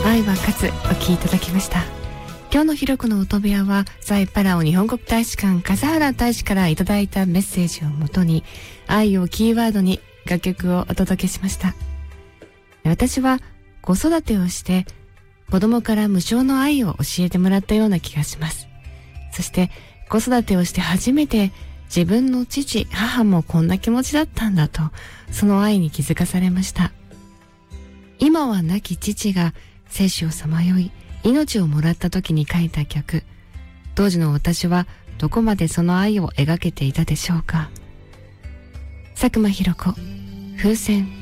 愛は勝つお聞きいただきました。今日のひろこの音部屋は在パラオ日本国大使館笠原大使からいただいたメッセージをもとに愛をキーワードに楽曲をお届けしました。私は子育てをして子供から無償の愛を教えてもらったような気がします。そして子育てをして初めて自分の父母もこんな気持ちだったんだと、その愛に気づかされました。今は亡き父が生死をさまよい命をもらった時に書いた曲、当時の私はどこまでその愛を描けていたでしょうか。佐久間ひろ子、風船。